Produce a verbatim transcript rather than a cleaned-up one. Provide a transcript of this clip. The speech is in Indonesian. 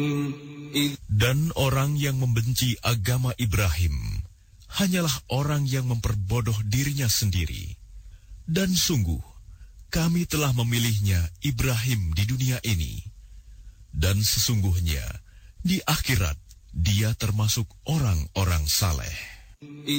Dan orang yang membenci agama Ibrahim hanyalah orang yang memperbodoh dirinya sendiri. Dan sungguh, kami telah memilihnya Ibrahim di dunia ini. Dan sesungguhnya, di akhirat, dia termasuk orang-orang saleh.